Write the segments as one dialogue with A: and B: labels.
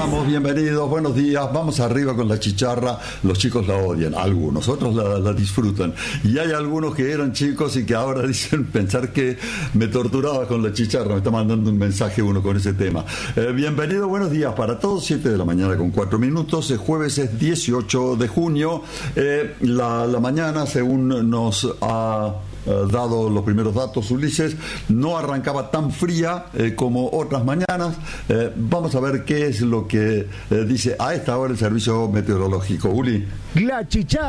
A: estamos? Bienvenidos, buenos días. Vamos arriba con la chicharra. Los chicos la odian, algunos, otros la disfrutan. Y hay algunos que eran chicos y que ahora dicen pensar que me torturaba con la chicharra. Me está mandando un mensaje uno con ese tema. Bienvenido, buenos días para todos. 7 de la mañana con 4 minutos. El jueves es 18 de junio. La mañana, según nos ha dado los primeros datos Ulises, no arrancaba tan fría como otras mañanas. Vamos a ver qué es lo que dice a esta hora el servicio meteorológico. Uli.
B: La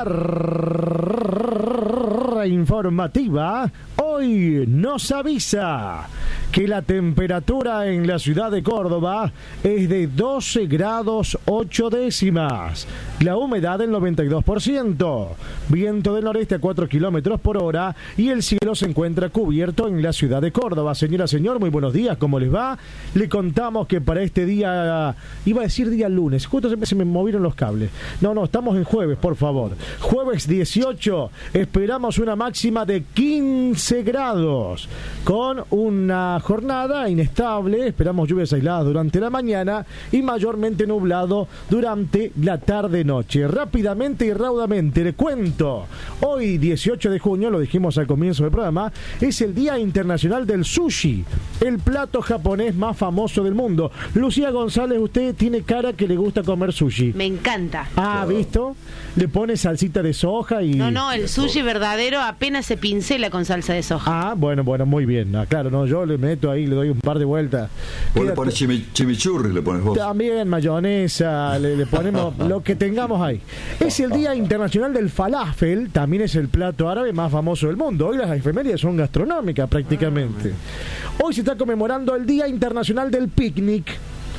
B: chicharra informativa hoy nos avisa que la temperatura en la ciudad de Córdoba es de 12 grados 8 décimas, la humedad del 92%, viento del noreste a 4 kilómetros por hora y el cielo se encuentra cubierto en la ciudad de Córdoba. Señora, señor, muy buenos días, ¿cómo les va? Le contamos que para este día, iba a decir día lunes, justo se me movieron los cables. No, estamos en jueves, por favor. Jueves 18, esperamos una máxima de 15 grados, con una jornada inestable, esperamos lluvias aisladas durante la mañana y mayormente nublado durante la tarde-noche. Rápidamente y raudamente le cuento, hoy 18 de junio, lo dijimos al comienzo del programa, es el Día Internacional del Sushi, el plato japonés más famoso del mundo. Lucía González, usted tiene cara que le gusta comer sushi.
C: Me encanta.
B: Ah, ¿visto? Le pone salsita de soja y...
C: No, el sushi verdadero apenas se pincela con salsa de soja.
B: Ah, bueno, muy bien. Claro, no, yo le meto ahí, le doy un par de vueltas.
A: Vos le pones chimichurri, le pones vos.
B: También mayonesa, le ponemos lo que tengamos ahí. Es el Día Internacional del Falafel, también es el plato árabe más famoso del mundo. Hoy las efemérides son gastronómicas prácticamente. Hoy se está conmemorando el Día Internacional del Picnic.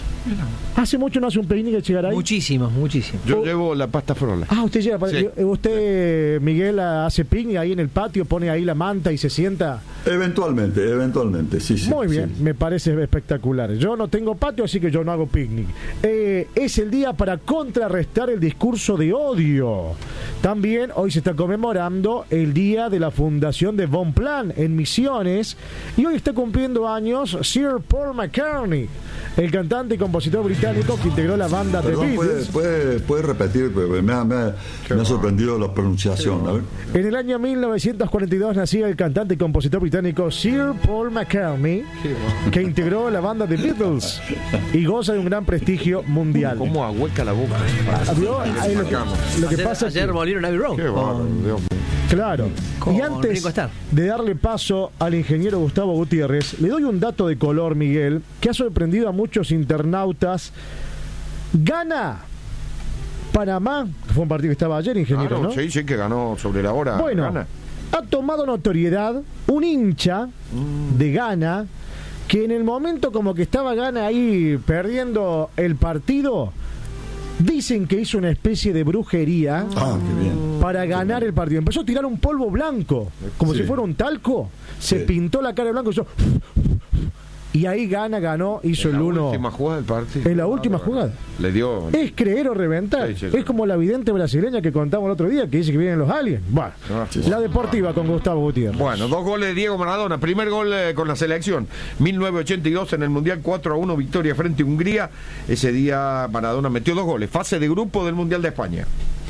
B: ¿Hace mucho no hace un picnic de llegar ahí?
D: Muchísimo.
E: Yo llevo la pasta frola.
B: Ah, usted lleva.
E: Sí.
B: Usted, Miguel, hace picnic ahí en el patio, pone ahí la manta y se sienta.
A: Eventualmente, sí.
B: Muy bien,
A: sí.
B: Me parece espectacular. Yo no tengo patio, así que yo no hago picnic. Es el día para contrarrestar el discurso de odio. También hoy se está conmemorando el día de la fundación de Von Plan en Misiones y hoy está cumpliendo años Sir Paul McCartney, el cantante y compositor británico que integró la banda The Beatles.
A: ¿Puede repetir? Me ha sorprendido la pronunciación. A ver.
B: En el año 1942 nacía el cantante y compositor británico Sir Paul McCartney, que integró la banda The Beatles y goza de un gran prestigio mundial.
E: ¿Cómo ahueca la boca?
B: Lo que pasa es que...
D: Ayer volvieron a Abbey Road.
E: Qué bárbaro, Dios mío.
B: Claro.
D: Con
B: Y antes
D: Ringo Starr.
B: de darle paso al ingeniero Gustavo Gutiérrez, le doy un dato de color, Miguel, que ha sorprendido a muchos internautas. Gana Panamá, fue un partido que estaba ayer, ingeniero,
E: Claro,
B: ¿no?
E: sí, que ganó sobre la hora.
B: Bueno,
E: Gana.
B: ha tomado notoriedad un hincha de Ghana que en el momento como que estaba Ghana ahí perdiendo el partido, dicen que hizo una especie de brujería
A: Qué bien.
B: para ganar el partido. Empezó a tirar un polvo blanco, como
A: Sí.
B: si fuera un talco. Se
A: Sí.
B: pintó la cara de blanco y hizo... Y ahí ganó, hizo el 1.
E: En la última jugada del partido.
B: En la última jugada.
E: Le dio...
B: Es creer o reventar.
E: Sí.
B: Es como la vidente brasileña que contamos el otro día, que dice que vienen los aliens. Bueno,
E: Sí.
B: la deportiva con Gustavo Gutiérrez.
E: Bueno, 2 goles de Diego Maradona. Primer gol con la selección. 1982 en el Mundial, 4-1 victoria frente a Hungría. Ese día Maradona metió 2 goles. Fase de grupo del Mundial de España.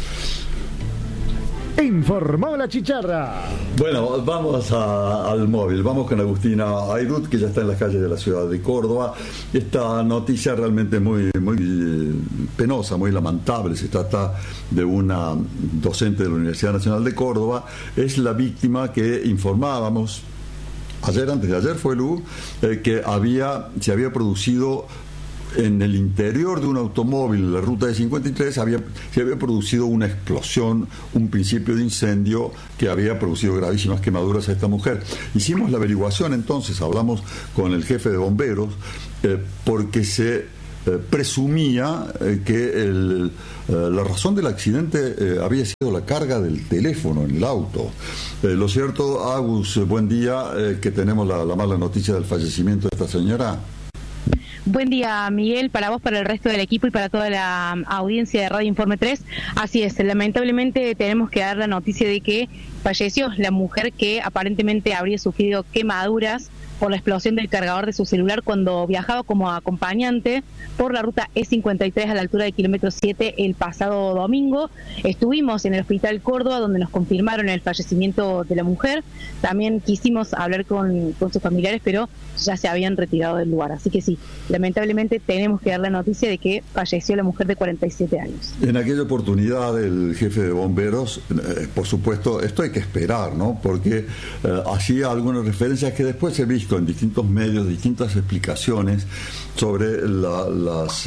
B: Informó la chicharra.
A: Bueno, vamos al móvil. Vamos con Agustina Ayrut, que ya está en las calles de la ciudad de Córdoba. Esta noticia realmente muy penosa, muy lamentable. Se trata de una docente de la Universidad Nacional de Córdoba. Es la víctima que informábamos antes de ayer fue Lu, que se había producido en el interior de un automóvil, la ruta de 53, se había producido una explosión, un principio de incendio que había producido gravísimas quemaduras a esta mujer. Hicimos la averiguación entonces, hablamos con el jefe de bomberos, porque se presumía que la razón del accidente había sido la carga del teléfono en el auto. Lo cierto, Agus, buen día, que tenemos la mala noticia del fallecimiento de esta señora.
F: Buen día, Miguel, para vos, para el resto del equipo y para toda la audiencia de Radio Informe 3. Así es, lamentablemente tenemos que dar la noticia de que falleció la mujer que aparentemente habría sufrido quemaduras por la explosión del cargador de su celular cuando viajaba como acompañante por la ruta E53 a la altura del kilómetro 7 el pasado domingo. Estuvimos en el Hospital Córdoba, donde nos confirmaron el fallecimiento de la mujer. También quisimos hablar con sus familiares, pero ya se habían retirado del lugar. Así que sí, lamentablemente tenemos que dar la noticia de que falleció la mujer de 47 años.
A: En aquella oportunidad el jefe de bomberos, por supuesto, esto hay que esperar, ¿no? Porque hacía algunas referencias que después he visto en distintos medios, distintas explicaciones sobre las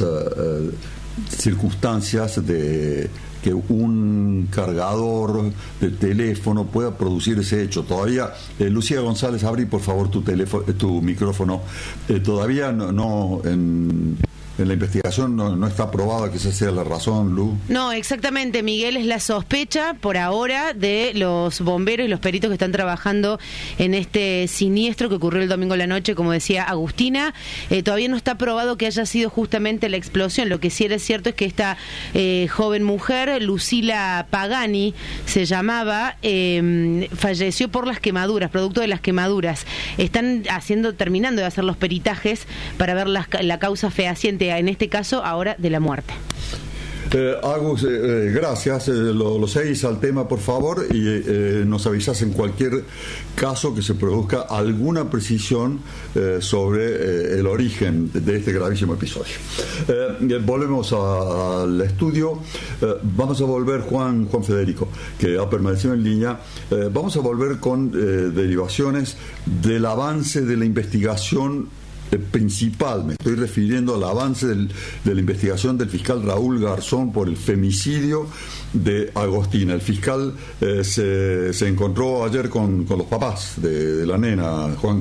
A: circunstancias de que un cargador de teléfono pueda producir ese hecho. Todavía, Lucía González, abrí por favor tu micrófono. Todavía no en la investigación no está probada que esa sea la razón, Lu.
C: No, exactamente, Miguel, es la sospecha por ahora de los bomberos y los peritos que están trabajando en este siniestro que ocurrió el domingo a la noche, como decía Agustina. Todavía no está probado que haya sido justamente la explosión. Lo que sí era cierto es que esta joven mujer, Lucila Pagani se llamaba, falleció por las quemaduras, producto de las quemaduras. Están terminando de hacer los peritajes para ver la causa fehaciente, en este caso ahora de la muerte.
A: Agus, gracias. Lo seguís al tema, por favor, y nos avisás en cualquier caso que se produzca alguna precisión sobre el origen de este gravísimo episodio. Volvemos al estudio. Vamos a volver, Juan Federico, que ha permanecido en línea. Vamos a volver con derivaciones del avance de la investigación principal. Me estoy refiriendo al avance de la investigación del fiscal Raúl Garzón por el femicidio de Agostina. El fiscal se encontró ayer con los papás de la nena, Juan.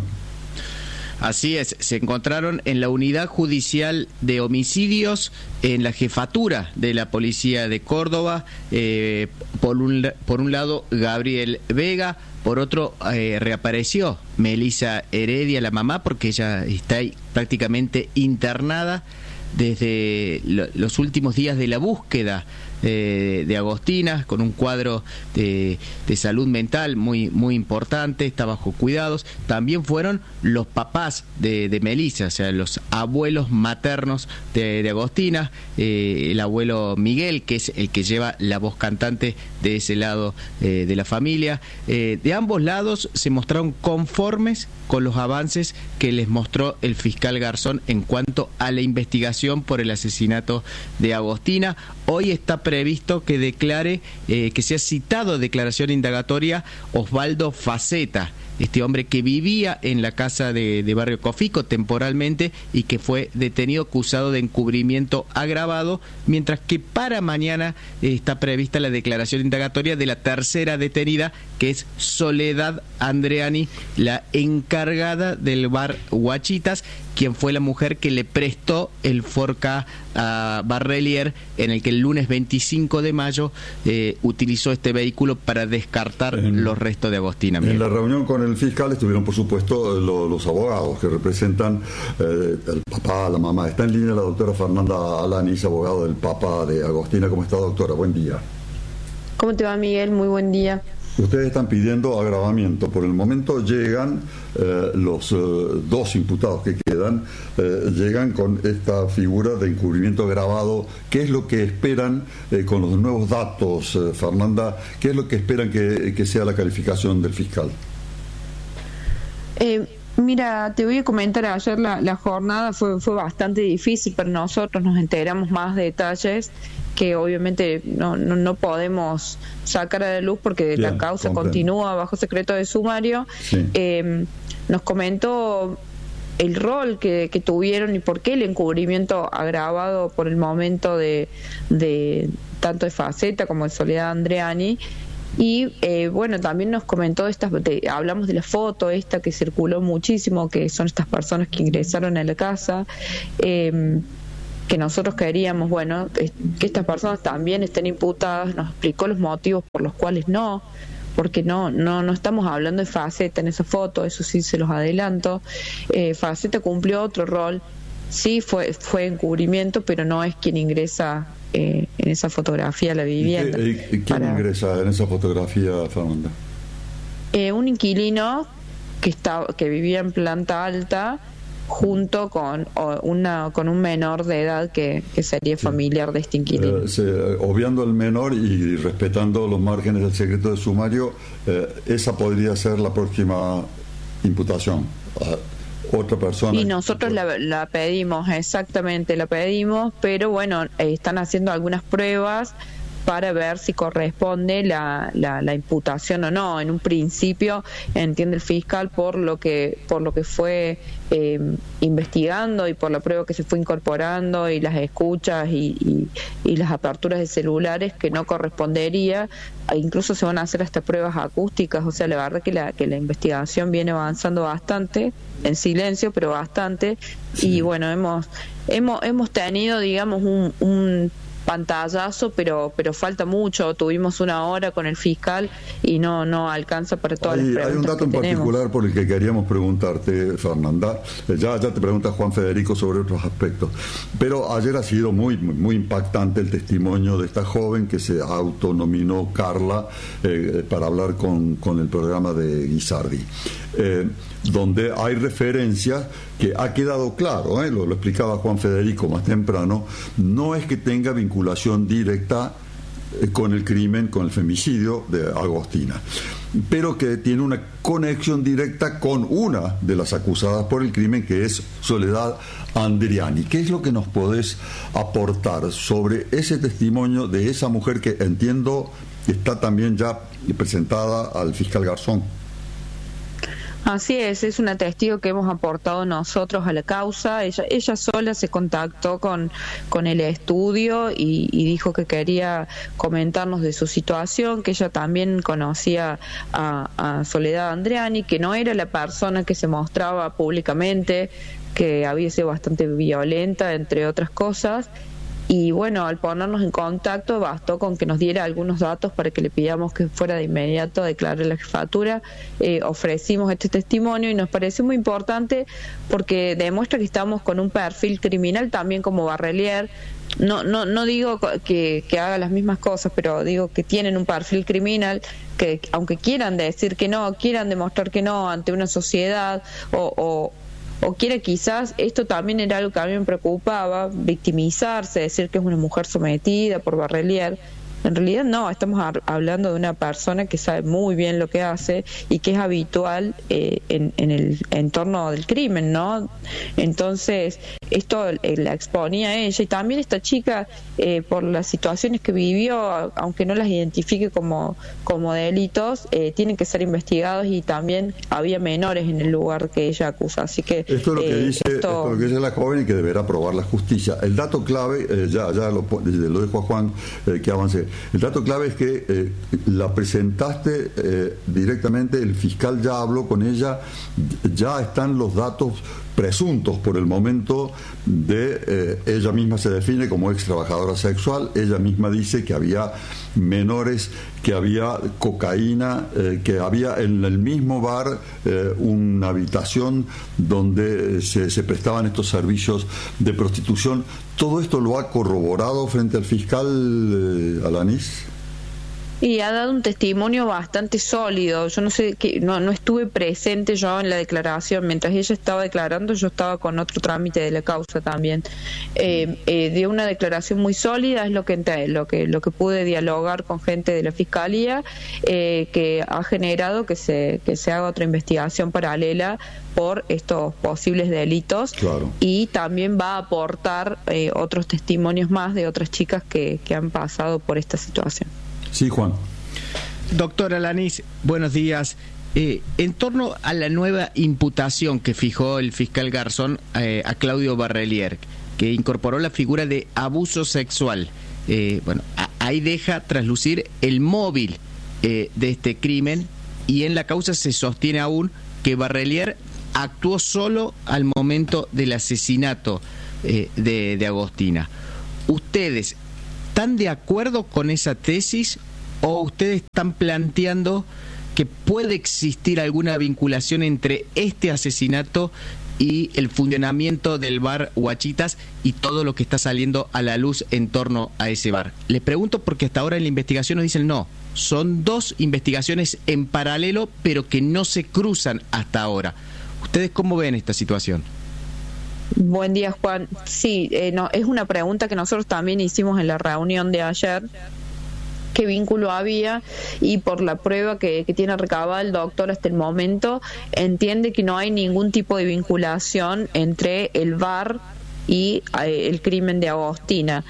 D: Así es, se encontraron en la unidad judicial de homicidios en la jefatura de la policía de Córdoba. Por un lado, Gabriel Vega. Por otro, reapareció Melissa Heredia, la mamá, porque ella está ahí prácticamente internada desde los últimos días de la búsqueda de Agostina, con un cuadro de salud mental muy importante, está bajo cuidados. También fueron los papás de Melissa, o sea, los abuelos maternos de Agostina, el abuelo Miguel, que es el que lleva la voz cantante de ese lado de la familia. De ambos lados se mostraron conformes con los avances que les mostró el fiscal Garzón en cuanto a la investigación por el asesinato de Agostina. Hoy está previsto que declare, que sea citado a declaración indagatoria Osvaldo Faceta, este hombre que vivía en la casa de Barrio Cofico temporalmente y que fue detenido acusado de encubrimiento agravado, mientras que para mañana está prevista la declaración indagatoria de la tercera detenida, que es Soledad Andreani, la encargada del bar Huachitas, quien fue la mujer que le prestó el Forca a Barrelier, en el que el lunes 25 de mayo utilizó este vehículo para descartar los restos de Agostina.
A: En la reunión con el fiscal estuvieron, por supuesto, los abogados que representan el papá, la mamá. Está en línea la doctora Fernanda Alanis, abogado del papá de Agostina. ¿Cómo está, doctora? Buen día.
G: ¿Cómo te va, Miguel? Muy buen día.
A: Ustedes están pidiendo agravamiento. Por el momento llegan los dos imputados que quedan, llegan con esta figura de encubrimiento agravado. ¿Qué es lo que esperan con los nuevos datos, Fernanda? ¿Qué es lo que esperan que sea la calificación del fiscal?
G: Mira, te voy a comentar, ayer la jornada fue bastante difícil para nosotros, nos enteramos más detalles que obviamente no podemos sacar a la luz porque la causa continúa bajo secreto de sumario. Sí. Nos comentó el rol que tuvieron y por qué el encubrimiento agravado por el momento de tanto de Faceta como de Soledad Andreani. Y bueno, también nos comentó hablamos de la foto esta que circuló muchísimo, que son estas personas que ingresaron a la casa, que nosotros queríamos, bueno, que estas personas también estén imputadas. Nos explicó los motivos por los cuales no, porque no estamos hablando de Faceta en esa foto, eso sí se los adelanto. Faceta cumplió otro rol, sí fue encubrimiento, pero no es quien ingresa en esa fotografía a la vivienda.
A: ¿Quién ingresa en esa fotografía, Fernanda?
G: Un inquilino que vivía en planta alta junto con un menor de edad que sería familiar de este inquilino.
A: Obviando al menor y respetando los márgenes del secreto de sumario, esa podría ser la próxima imputación. Otra persona.
G: Y nosotros la pedimos, exactamente, la pedimos, pero bueno, están haciendo algunas pruebas para ver si corresponde la imputación o no. En un principio, entiende el fiscal, por lo que fue investigando y por la prueba que se fue incorporando y las escuchas y las aperturas de celulares, que no correspondería. Incluso se van a hacer hasta pruebas acústicas. O sea, la verdad que la investigación viene avanzando bastante, en silencio, pero bastante. Sí. Y bueno, hemos tenido, digamos, un pantallazo, pero falta mucho. Tuvimos 1 hora con el fiscal y no alcanza para todas las preguntas.
A: Hay un dato en particular por el que queríamos preguntarte, Fernanda. Ya te pregunta Juan Federico sobre otros aspectos, pero ayer ha sido muy impactante el testimonio de esta joven que se autonominó Carla para hablar con el programa de Guisardi, donde hay referencias que ha quedado claro, lo explicaba Juan Federico más temprano, no es que tenga vinculación directa con el crimen, con el femicidio de Agostina, pero que tiene una conexión directa con una de las acusadas por el crimen, que es Soledad Andriani. ¿Qué es lo que nos podés aportar sobre ese testimonio de esa mujer que entiendo está también ya presentada al fiscal Garzón?
G: Así es una testigo que hemos aportado nosotros a la causa. Ella sola se contactó con el estudio y dijo que quería comentarnos de su situación, que ella también conocía a Soledad Andriani, que no era la persona que se mostraba públicamente, que había sido bastante violenta, entre otras cosas. Y bueno, al ponernos en contacto bastó con que nos diera algunos datos para que le pidamos que fuera de inmediato a declarar la jefatura. Ofrecimos este testimonio y nos pareció muy importante porque demuestra que estamos con un perfil criminal también como Barrelier. No digo que haga las mismas cosas, pero digo que tienen un perfil criminal, que aunque quieran decir que no, quieran demostrar que no ante una sociedad o quiera, quizás esto también era algo que a mí me preocupaba, victimizarse, decir que es una mujer sometida por Barrelier. En realidad no, estamos hablando de una persona que sabe muy bien lo que hace y que es habitual en el entorno del crimen, ¿no? Entonces, esto la exponía a ella, y también esta chica, por las situaciones que vivió, aunque no las identifique como delitos, tienen que ser investigados, y también había menores en el lugar que ella acusa. Así que
A: esto es lo que dice la joven y que deberá probar la justicia. El dato clave, ya lo dejo a Juan que avance. El dato clave es que la presentaste directamente, el fiscal ya habló con ella, ya están los datos presuntos por el momento de ella misma se define como ex trabajadora sexual, ella misma dice que había menores, que había cocaína, que había en el mismo bar una habitación donde se prestaban estos servicios de prostitución. ¿Todo esto lo ha corroborado frente al fiscal Alanís?
G: Y ha dado un testimonio bastante sólido. Yo no sé, no estuve presente yo en la declaración. Mientras ella estaba declarando, yo estaba con otro trámite de la causa también. Dio una declaración muy sólida, es lo que pude dialogar con gente de la fiscalía, que ha generado que se haga otra investigación paralela por estos posibles delitos. Claro. Y también va a aportar otros testimonios más de otras chicas que han pasado por esta situación.
A: Sí, Juan.
D: Doctor Alanís, buenos días. En torno a la nueva imputación que fijó el fiscal Garzón a Claudio Barrelier, que incorporó la figura de abuso sexual, ahí deja traslucir el móvil de este crimen, y en la causa se sostiene aún que Barrelier actuó solo al momento del asesinato de Agostina. ¿Ustedes están de acuerdo con esa tesis o ustedes están planteando que puede existir alguna vinculación entre este asesinato y el funcionamiento del bar Huachitas y todo lo que está saliendo a la luz en torno a ese bar? Les pregunto porque hasta ahora en la investigación nos dicen no, son 2 investigaciones en paralelo, pero que no se cruzan hasta ahora. ¿Ustedes cómo ven esta situación?
G: Buen día, Juan. Sí, no, es una pregunta que nosotros también hicimos en la reunión de ayer. ¿Qué vínculo había? Y por la prueba que tiene recabada el doctor hasta el momento, entiende que no hay ningún tipo de vinculación entre el VAR y el crimen de Agostina.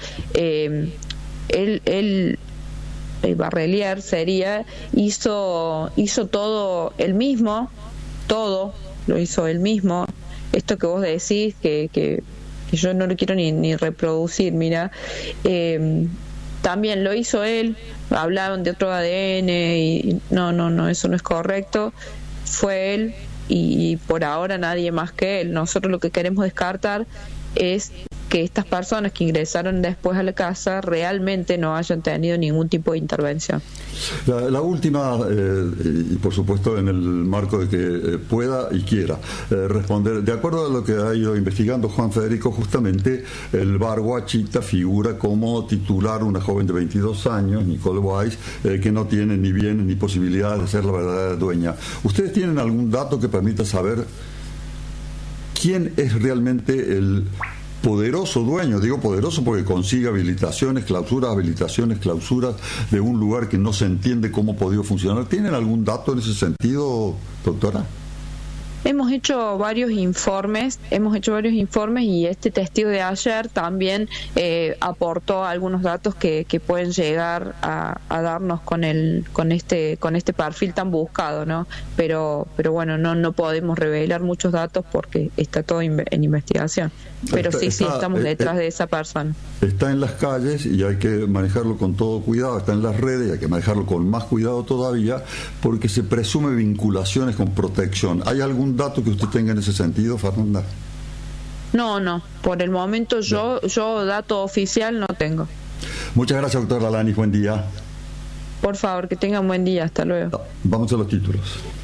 G: El Barrelier hizo todo él mismo, todo lo hizo él mismo. Esto que vos decís, que yo no lo quiero ni reproducir, mira, también lo hizo él. Hablaron de otro ADN y no, eso no es correcto. Fue él y por ahora nadie más que él. Nosotros lo que queremos descartar es que estas personas que ingresaron después a la casa realmente no hayan tenido ningún tipo de intervención.
A: La última, y por supuesto en el marco de que pueda y quiera responder, de acuerdo a lo que ha ido investigando Juan Federico, justamente el bar Guachita figura como titular una joven de 22 años, Nicole Weiss, que no tiene ni bienes ni posibilidades de ser la verdadera dueña. ¿Ustedes tienen algún dato que permita saber quién es realmente el poderoso dueño? Digo poderoso porque consigue habilitaciones, clausuras de un lugar que no se entiende cómo ha podido funcionar. ¿Tienen algún dato en ese sentido, doctora?
G: Hemos hecho varios informes y este testigo de ayer también aportó algunos datos que pueden llegar a darnos con este perfil tan buscado, ¿no? Pero bueno, no podemos revelar muchos datos porque está todo en investigación. Pero sí, estamos detrás de esa persona.
A: Está en las calles y hay que manejarlo con todo cuidado, está en las redes y hay que manejarlo con más cuidado todavía porque se presume vinculaciones con protección. ¿Hay algún dato que usted tenga en ese sentido, Fernanda?
G: No, por el momento yo dato oficial no tengo.
A: Muchas gracias, doctor Lalanis, buen día.
G: Por favor, que tengan buen día, hasta luego.
A: Vamos a los títulos.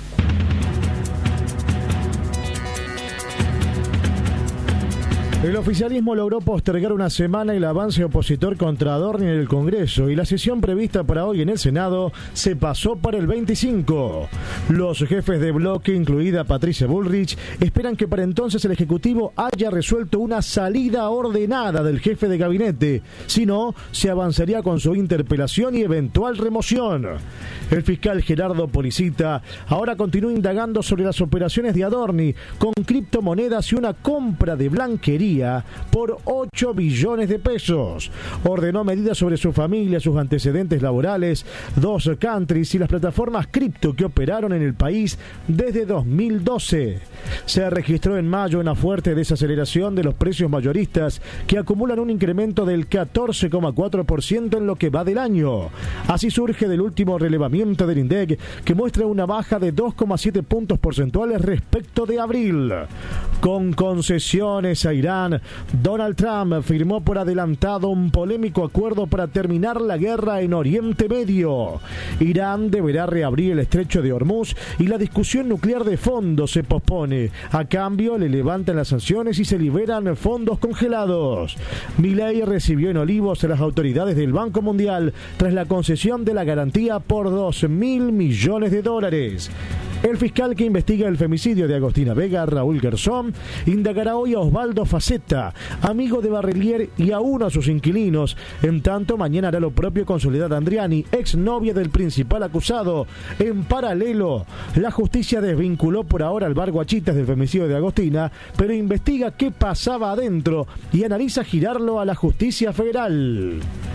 B: El oficialismo logró postergar una semana el avance opositor contra Adorni en el Congreso y la sesión prevista para hoy en el Senado se pasó para el 25. Los jefes de bloque, incluida Patricia Bullrich, esperan que para entonces el Ejecutivo haya resuelto una salida ordenada del jefe de gabinete. Si no, se avanzaría con su interpelación y eventual remoción. El fiscal Gerardo Policita ahora continúa indagando sobre las operaciones de Adorni con criptomonedas y una compra de blanquería por 8 billones de pesos. Ordenó medidas sobre su familia, sus antecedentes laborales, 2 countries y las plataformas cripto que operaron en el país desde 2012. Se registró en mayo una fuerte desaceleración de los precios mayoristas que acumulan un incremento del 14,4% en lo que va del año. Así surge del último relevamiento del INDEC que muestra una baja de 2,7 puntos porcentuales respecto de abril. Con concesiones a Irán, Donald Trump firmó por adelantado un polémico acuerdo para terminar la guerra en Oriente Medio. Irán deberá reabrir el estrecho de Hormuz y la discusión nuclear de fondo se pospone. A cambio, le levantan las sanciones y se liberan fondos congelados. Milei recibió en Olivos a las autoridades del Banco Mundial tras la concesión de la garantía por $2.000 millones. El fiscal que investiga el femicidio de Agostina Vega, Raúl Garzón, indagará hoy a Osvaldo Facetta, amigo de Barrelier, y a uno de sus inquilinos. En tanto, mañana hará lo propio con Soledad Andriani, exnovia del principal acusado. En paralelo, la justicia desvinculó por ahora al bar Guachitas del femicidio de Agostina, pero investiga qué pasaba adentro y analiza girarlo a la justicia federal.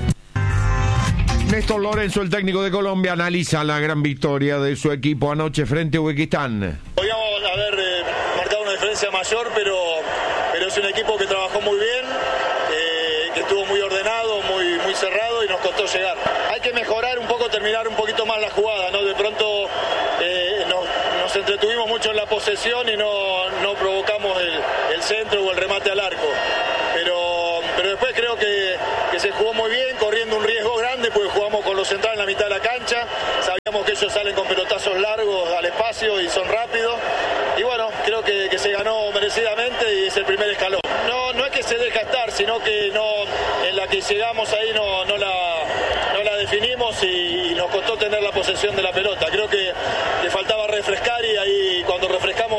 E: Néstor Lorenzo, el técnico de Colombia, analiza la gran victoria de su equipo anoche frente a Uzbekistán.
H: Podíamos haber marcado una diferencia mayor, pero es un equipo que trabajó muy bien, que estuvo muy ordenado, muy cerrado y nos costó llegar. Hay que mejorar un poco, terminar un poquito más la jugada, ¿no? De pronto nos entretuvimos mucho en la posesión y no provocamos el centro o el remate al arco. Pero después creo que se jugó muy bien, corriendo un riesgo grande, porque jugamos con los centrales en la mitad de la cancha. Sabíamos que ellos salen con pelotazos largos al espacio y son rápidos. Y bueno, creo que se ganó merecidamente y es el primer escalón. No es que se deja estar, sino que en la que llegamos ahí no la definimos y nos costó tener la posesión de la pelota. Creo que faltaba refrescar y ahí cuando refrescamos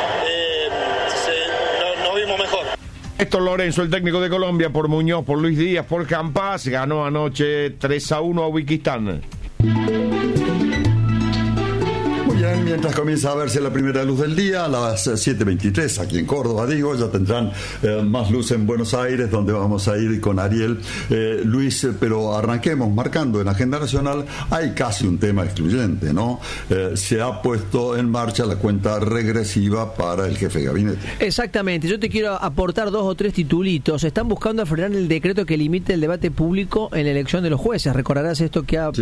H: nos vimos mejor.
E: Héctor Lorenzo, el técnico de Colombia, por Muñoz, por Luis Díaz, por Campas, ganó anoche 3-1 a Uzbekistán.
A: Muy bien, mientras comienza a verse la primera luz del día, a las 7:23 aquí en Córdoba, ya tendrán más luz en Buenos Aires, donde vamos a ir con Ariel. Luis, pero arranquemos marcando en Agenda Nacional, hay casi un tema excluyente, ¿no? Se ha puesto en marcha la cuenta regresiva para el jefe de gabinete.
I: Exactamente, yo te quiero aportar 2 o 3 titulitos. Están buscando frenar el decreto que limite el debate público en la elección de los jueces. Recordarás esto que ha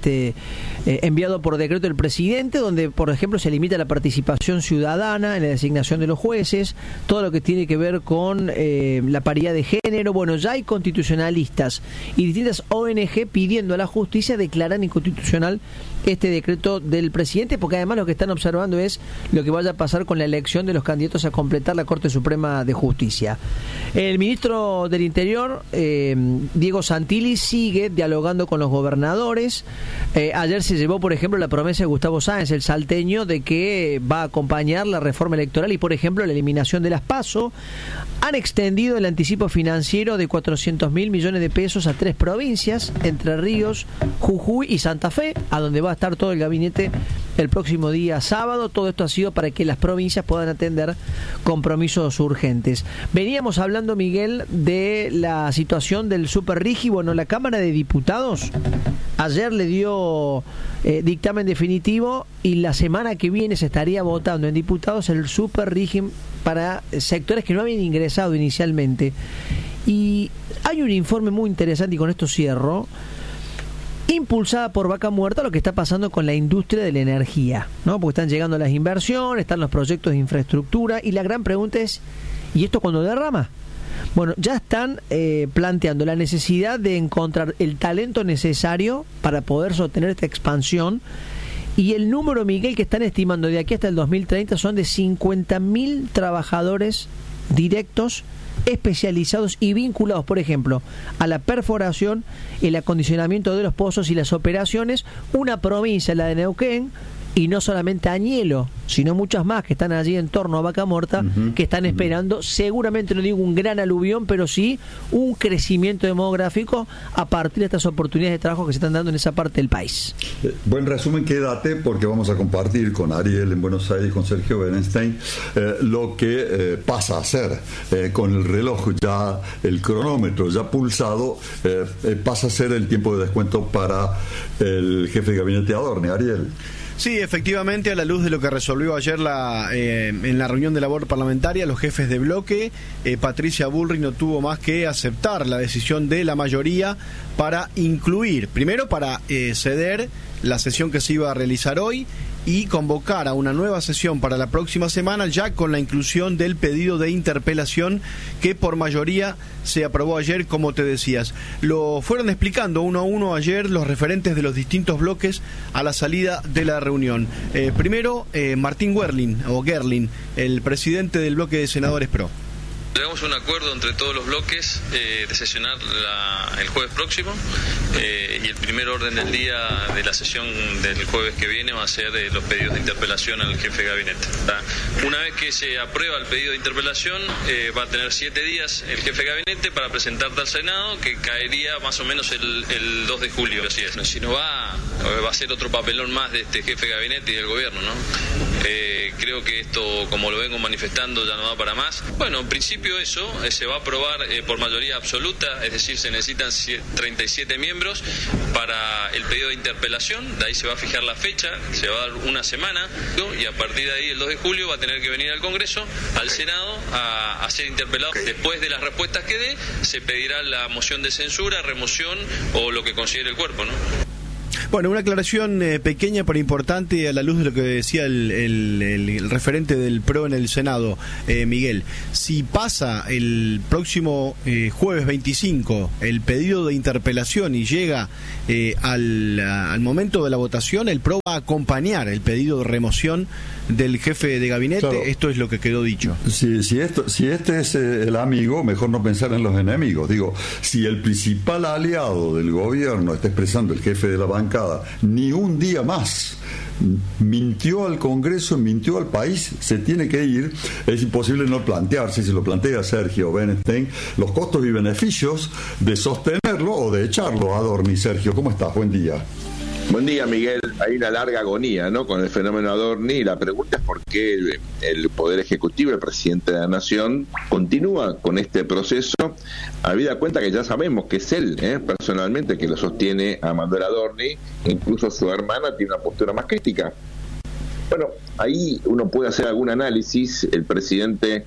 I: enviado por decreto el presidente, donde por ejemplo se limita la participación ciudadana en la designación de los jueces, todo lo que tiene que ver con la paridad de género. Bueno, ya hay constitucionalistas y distintas ONG pidiendo a la justicia declarar inconstitucional este decreto del presidente, porque además lo que están observando es lo que vaya a pasar con la elección de los candidatos a completar la Corte Suprema de Justicia. El ministro del Interior, Diego Santilli, sigue dialogando con los gobernadores. Ayer se llevó, por ejemplo, la promesa de Gustavo Sáenz, el salteño, de que va a acompañar la reforma electoral y, por ejemplo, la eliminación de las PASO. Han extendido el anticipo financiero de 400.000 millones de pesos a 3 provincias, Entre Ríos, Jujuy y Santa Fe, a donde va a estar todo el gabinete el próximo día sábado. Todo esto ha sido para que las provincias puedan atender compromisos urgentes. Veníamos hablando, Miguel, de la situación del Superrigi. Bueno, la Cámara de Diputados ayer le dio dictamen definitivo y la semana que viene se estaría votando en diputados el Superrigi para sectores que no habían ingresado inicialmente. Y hay un informe muy interesante, y con esto cierro, impulsada por Vaca Muerta, lo que está pasando con la industria de la energía, ¿no? Porque están llegando las inversiones, están los proyectos de infraestructura, y la gran pregunta es, ¿y esto cuándo derrama? Bueno, ya están planteando la necesidad de encontrar el talento necesario para poder sostener esta expansión, y el número, Miguel, que están estimando de aquí hasta el 2030 son de 50.000 trabajadores directos, especializados y vinculados, por ejemplo, a la perforación, el acondicionamiento de los pozos y las operaciones. Una provincia, la de Neuquén, y no solamente Añelo, sino muchas más que están allí en torno a Vaca Muerta, que están esperando, seguramente no digo un gran aluvión, pero sí un crecimiento demográfico a partir de estas oportunidades de trabajo que se están dando en esa parte del país.
A: Buen resumen, quédate, porque vamos a compartir con Ariel en Buenos Aires, con Sergio Berenstein, lo que pasa a ser con el reloj ya, el cronómetro ya pulsado, pasa a ser el tiempo de descuento para el jefe de gabinete Adorni. Ariel.
J: Sí, efectivamente, a la luz de lo que resolvió ayer en la reunión de labor parlamentaria, los jefes de bloque, Patricia Bullrich no tuvo más que aceptar la decisión de la mayoría para incluir, primero para ceder la sesión que se iba a realizar hoy y convocar a una nueva sesión para la próxima semana, ya con la inclusión del pedido de interpelación que por mayoría se aprobó ayer, como te decías. Lo fueron explicando uno a uno ayer los referentes de los distintos bloques a la salida de la reunión. Primero, Martín Gerlin, el presidente del bloque de senadores PRO.
K: Llegamos a un acuerdo entre todos los bloques de sesionar el jueves próximo y el primer orden del día de la sesión del jueves que viene va a ser los pedidos de interpelación al jefe de gabinete. Una vez que se aprueba el pedido de interpelación va a tener 7 días el jefe de gabinete para presentarte al Senado, que caería más o menos el 2 de julio. Así es. Si no va a ser otro papelón más de este jefe de gabinete y del gobierno, ¿no? Creo que esto, como lo vengo manifestando, ya no da para más. Bueno, en principio eso se va a aprobar por mayoría absoluta, es decir, se necesitan 37 miembros para el pedido de interpelación. De ahí se va a fijar la fecha, se va a dar una semana, ¿no? Y a partir de ahí, el 2 de julio, va a tener que venir al Congreso, al Senado, a ser interpelado. Después de las respuestas que dé, se pedirá la moción de censura, remoción o lo que considere el cuerpo, ¿no?
J: Bueno, una aclaración pequeña pero importante a la luz de lo que decía el referente del PRO en el Senado, Miguel. Si pasa el próximo jueves 25 el pedido de interpelación y llega al momento de la votación, el PRO va a acompañar el pedido de remoción del jefe de gabinete, claro. Esto es lo que quedó dicho.
A: Si este es el amigo, mejor no pensar en los enemigos. Digo, si el principal aliado del gobierno está expresando el jefe de la bancada, ni un día más mintió al Congreso, mintió al país, se tiene que ir. Es imposible no plantearse, si lo plantea Sergio Bernstein, los costos y beneficios de sostenerlo o de echarlo a Adorni. Sergio, ¿cómo estás? Buen día.
L: Buen día, Miguel. Hay una larga agonía, ¿no?, con el fenómeno Adorni, y la pregunta es por qué el Poder Ejecutivo, el presidente de la Nación, continúa con este proceso, habida cuenta que ya sabemos que es él, personalmente, que lo sostiene a Manuel Adorni. Incluso su hermana tiene una postura más crítica. Bueno, ahí uno puede hacer algún análisis. El presidente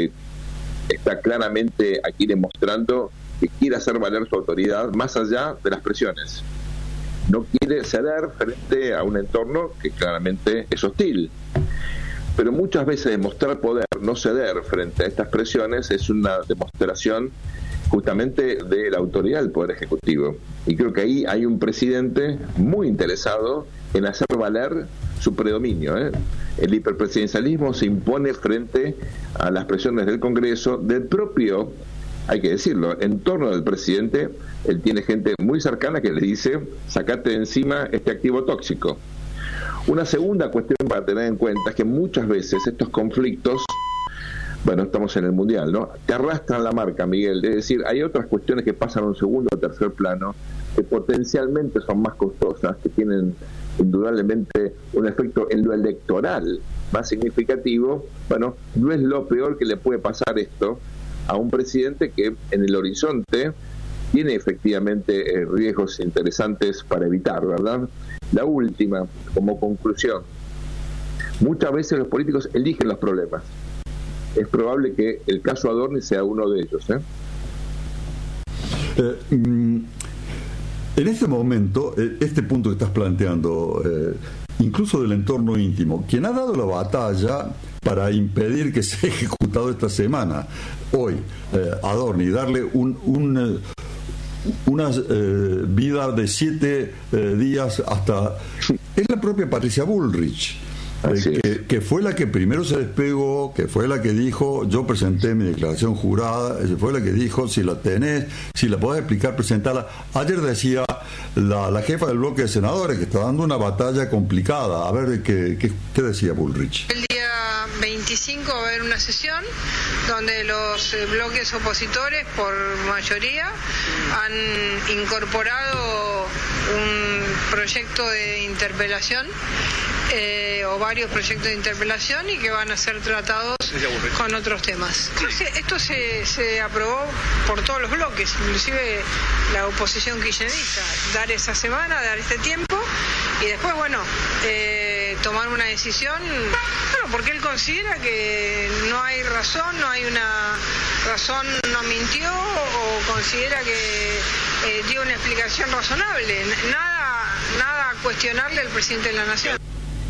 L: está claramente aquí demostrando que quiere hacer valer su autoridad más allá de las presiones. No quiere ceder frente a un entorno que claramente es hostil. Pero muchas veces demostrar poder, no ceder frente a estas presiones, es una demostración justamente de la autoridad del Poder Ejecutivo. Y creo que ahí hay un presidente muy interesado en hacer valer su predominio. El hiperpresidencialismo se impone frente a las presiones del Congreso, del propio, hay que decirlo, en torno del presidente. Él tiene gente muy cercana que le dice: sacate de encima este activo tóxico. Una segunda cuestión para tener en cuenta es que muchas veces estos conflictos, bueno, estamos en el Mundial, ¿no?, te arrastran la marca, Miguel. Es decir, hay otras cuestiones que pasan a un segundo o tercer plano, que potencialmente son más costosas, que tienen indudablemente un efecto en lo electoral más significativo. Bueno, no es lo peor que le puede pasar esto a un presidente que en el horizonte tiene efectivamente riesgos interesantes para evitar, ¿verdad? La última, como conclusión: muchas veces los políticos eligen los problemas. Es probable que el caso Adorni sea uno de ellos.
A: En este momento, este punto que estás planteando, incluso del entorno íntimo, quien ha dado la batalla para impedir que sea ejecutado esta semana, hoy, Adorni, darle una vida de 7 días hasta... es la propia Patricia Bullrich, que fue la que primero se despegó, que fue la que dijo: yo presenté mi declaración jurada, fue la que dijo: si la tenés, si la podés explicar, presentala. Ayer decía la jefa del bloque de senadores que está dando una batalla complicada. A ver, ¿qué decía Bullrich?
M: El día 25 va a haber una sesión donde los bloques opositores, por mayoría, han incorporado un proyecto de interpelación o varios proyectos de interpelación, y que van a ser tratados con otros temas. Esto se aprobó por todos los bloques, inclusive la oposición kirchnerista, dar esa semana, dar este tiempo, y después, bueno, tomar una decisión, bueno, porque él considera que no hay razón, no hay una razón, no mintió, o considera que dio una explicación razonable. Nada cuestionarle al presidente de la Nación.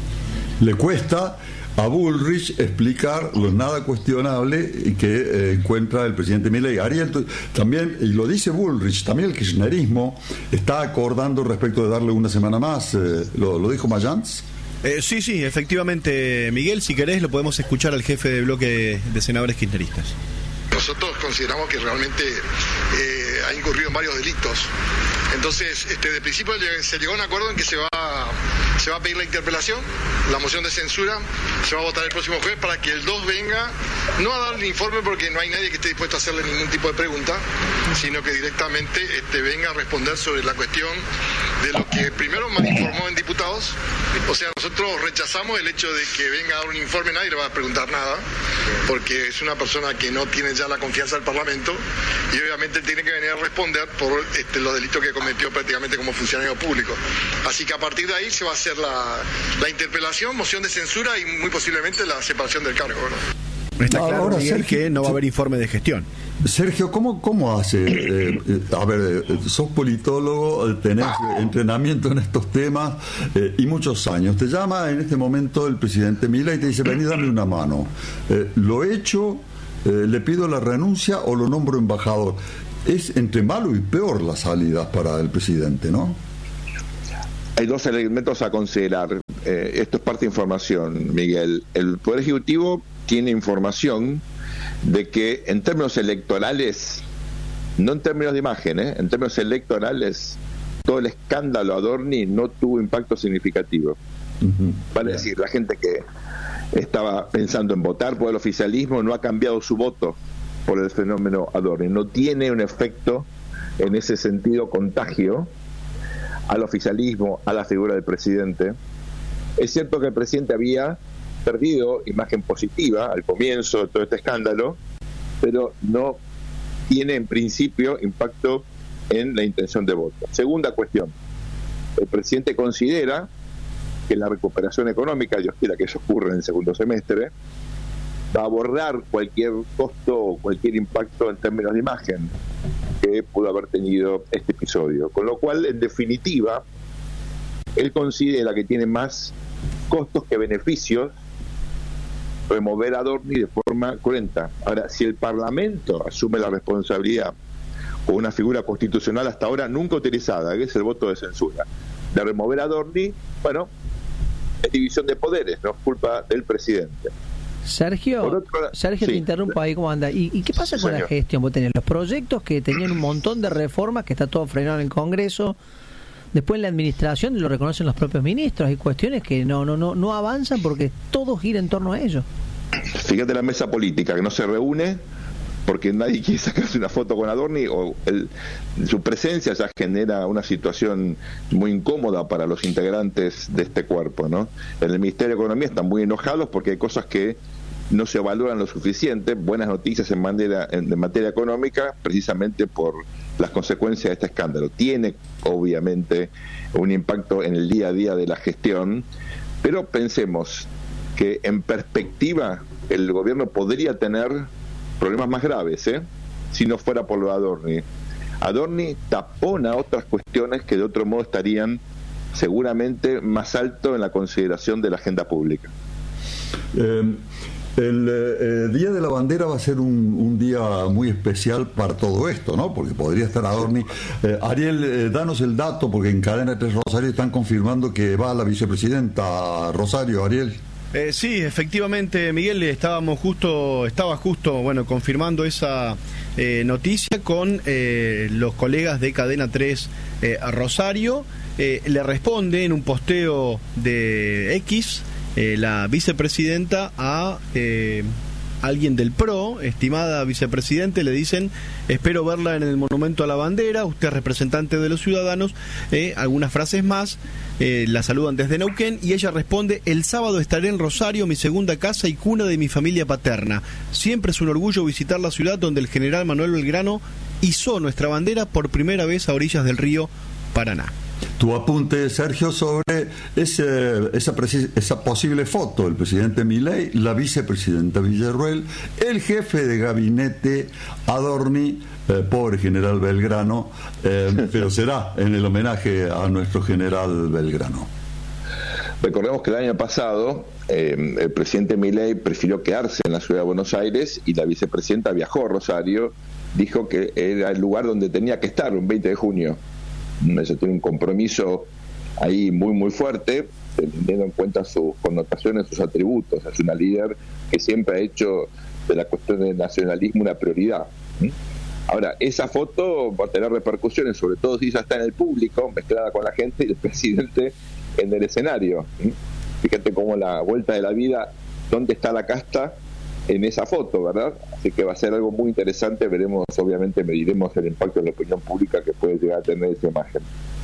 A: Le cuesta a Bullrich explicar lo nada cuestionable que encuentra el presidente Milei. Ariel, también, y lo dice Bullrich, también el kirchnerismo está acordando respecto de darle una semana más. ¿Lo dijo Mayans?
J: Sí, efectivamente, Miguel. Si querés, lo podemos escuchar al jefe de bloque de senadores kirchneristas.
N: Nosotros consideramos que realmente ha incurrido en varios delitos. Entonces, de principio se llegó a un acuerdo en que se va a pedir la interpelación, la moción de censura, se va a votar el próximo jueves para que el 2 venga, no a dar el informe porque no hay nadie que esté dispuesto a hacerle ningún tipo de pregunta, sino que directamente venga a responder sobre la cuestión de lo que primero me informó en diputados. O sea, nosotros rechazamos el hecho de que venga a dar un informe, nadie le va a preguntar nada, porque es una persona que no tiene ya la confianza del Parlamento, y obviamente tiene que venir a responder por los delitos que cometió prácticamente como funcionario público. Así que a partir de ahí se va a hacer la interpelación, moción de censura y muy posiblemente la separación del cargo, ¿no?
J: Está claro, ahora, Miguel, Sergio, que no va a haber informe de gestión.
A: Sergio, ¿cómo hace? A ver, sos politólogo, tenés entrenamiento en estos temas y muchos años. Te llama en este momento el presidente Milei y te dice: vení, dame una mano. ¿Lo echo? ¿Le pido la renuncia o lo nombro embajador? Es entre malo y peor las salidas para el presidente, ¿no?
L: Hay dos elementos a considerar. esto es parte de información, Miguel. El Poder Ejecutivo tiene información de que en términos electorales, no en términos de imagen, en términos electorales, todo el escándalo Adorni no tuvo impacto significativo. Vale decir, la gente que estaba pensando en votar por el oficialismo no ha cambiado su voto por el fenómeno Adorni. No tiene un efecto en ese sentido contagio al oficialismo, a la figura del presidente. Es cierto que el presidente había perdido imagen positiva al comienzo de todo este escándalo, pero no tiene en principio impacto en la intención de voto. Segunda cuestión, el presidente considera que la recuperación económica, Dios quiera que eso ocurra en el segundo semestre, va a abordar cualquier costo o cualquier impacto en términos de imagen que pudo haber tenido este episodio. Con lo cual, en definitiva, él considera que tiene más costos que beneficios remover a Adorni de forma cruenta. Ahora, si el Parlamento asume la responsabilidad con una figura constitucional hasta ahora nunca utilizada, que es el voto de censura, de remover a Adorni, bueno, es división de poderes, no es culpa del presidente.
I: Sergio, sí. Te interrumpo ahí, ¿cómo anda? ¿Y qué pasa con la gestión? Vos tenés los proyectos que tenían un montón de reformas, que está todo frenado en el Congreso. Después en la administración lo reconocen los propios ministros. Hay cuestiones que no avanzan porque todo gira en torno a ello.
L: Fíjate la mesa política que no se reúne porque nadie quiere sacarse una foto con Adorni, o su presencia ya genera una situación muy incómoda para los integrantes de este cuerpo, ¿no? En el Ministerio de Economía están muy enojados porque hay cosas que no se valoran lo suficiente, buenas noticias en materia económica, precisamente por las consecuencias de este escándalo. Tiene, obviamente, un impacto en el día a día de la gestión, pero pensemos que en perspectiva el gobierno podría tener problemas más graves, si no fuera por lo de Adorni. Adorni tapona otras cuestiones que de otro modo estarían seguramente más alto en la consideración de la agenda pública.
A: El Día de la Bandera va a ser un día muy especial para todo esto, ¿no? Porque podría estar Adorni. Ariel, danos el dato, porque en Cadena 3 Rosario están confirmando que va la vicepresidenta Rosario. Ariel.
J: Sí, efectivamente, Miguel, estaba justo confirmando esa noticia con los colegas de Cadena 3 Rosario. Le responde en un posteo de X la vicepresidenta a alguien del PRO, estimada vicepresidente, le dicen: espero verla en el Monumento a la Bandera, usted es representante de los ciudadanos, algunas frases más, la saludan desde Neuquén, y ella responde: el sábado estaré en Rosario, mi segunda casa y cuna de mi familia paterna. Siempre es un orgullo visitar la ciudad donde el general Manuel Belgrano izó nuestra bandera por primera vez a orillas del río Paraná.
A: Tu apunte, Sergio, sobre esa posible foto del presidente Milei, la vicepresidenta Villarruel, el jefe de gabinete Adorni, pobre general Belgrano, pero será en el homenaje a nuestro general Belgrano.
L: Recordemos que el año pasado el presidente Milei prefirió quedarse en la ciudad de Buenos Aires y la vicepresidenta viajó a Rosario, dijo que era el lugar donde tenía que estar un 20 de junio. Eso tiene un compromiso ahí muy muy fuerte, teniendo en cuenta sus connotaciones, sus atributos. Es una líder que siempre ha hecho de la cuestión del nacionalismo una prioridad. Ahora, esa foto va a tener repercusiones, sobre todo si ella está en el público, mezclada con la gente, y el presidente en el escenario. Fíjate cómo la vuelta de la vida, dónde está la casta en esa foto, ¿verdad? Así que va a ser algo muy interesante. Veremos, obviamente, mediremos el impacto en la opinión pública que puede llegar a tener esa imagen.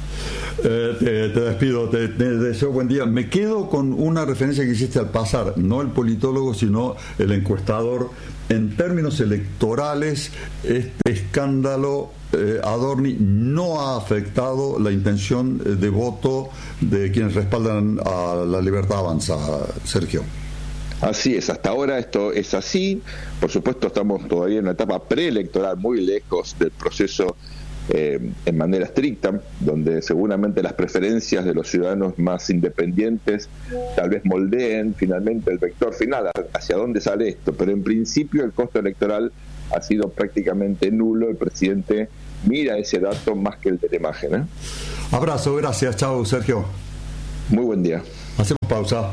A: Te despido, te deseo buen día. Me quedo con una referencia que hiciste al pasar, no el politólogo, sino el encuestador. En términos electorales, este escándalo Adorni no ha afectado la intención de voto de quienes respaldan a La Libertad Avanza, Sergio.
L: Así es, hasta ahora esto es así. Por supuesto, estamos todavía en una etapa preelectoral, muy lejos del proceso en manera estricta, donde seguramente las preferencias de los ciudadanos más independientes tal vez moldeen finalmente el vector final, hacia dónde sale esto. Pero en principio el costo electoral ha sido prácticamente nulo. El presidente mira ese dato más que el de la imagen.
A: Abrazo, gracias, chao, Sergio.
L: Muy buen día.
A: Hacemos pausa.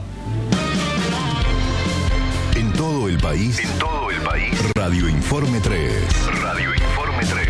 O: En todo el país. Radio Informe 3. Radio Informe 3.